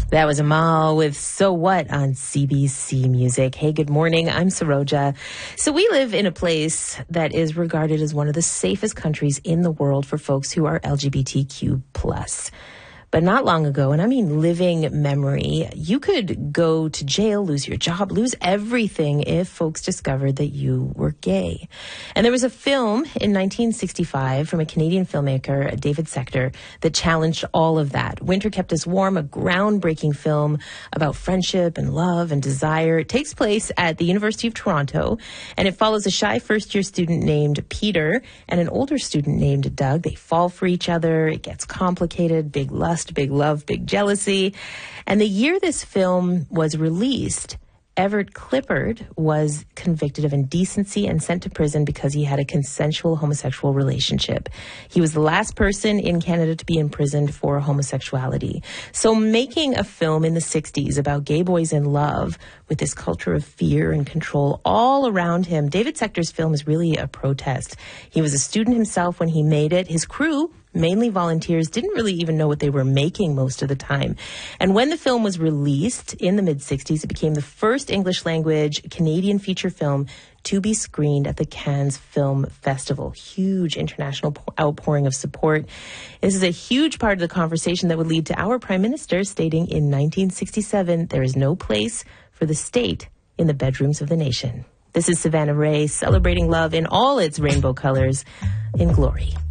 That was Amal with So What on CBC Music. Hey, good morning. I'm Saroja. So we live in a place that is regarded as one of the safest countries in the world for folks who are LGBTQ+. But not long ago, and I mean living memory, you could go to jail, lose your job, lose everything if folks discovered that you were gay. And there was a film in 1965 from a Canadian filmmaker, David Sector, that challenged all of that. Winter Kept Us Warm, a groundbreaking film about friendship and love and desire. It takes place at the University of Toronto, and it follows a shy first-year student named Peter and an older student named Doug. They fall for each other. It gets complicated, big lust, big love, big jealousy. And the year this film was released, Everett Clifford was convicted of indecency and sent to prison because he had a consensual homosexual relationship. He was the last person in Canada to be imprisoned for homosexuality. So making a film in the 60s about gay boys in love with this culture of fear and control all around him, David Sector's film is really a protest. He was a student himself when he made it. His crew, mainly volunteers, didn't really even know what they were making most of the time. And when the film was released in the mid-60s, it became the first English-language Canadian feature film to be screened at the Cannes Film Festival. Huge international outpouring of support. This is a huge part of the conversation that would lead to our Prime Minister stating in 1967, there is no place for the state in the bedrooms of the nation. This is Savannah Ray celebrating love in all its rainbow colors in glory.